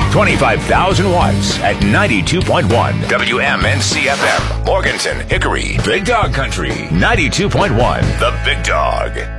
25,000 watts at 92.1 WMNC FM. Morganton, Hickory, Big Dog Country, 92.1 The Big Dog.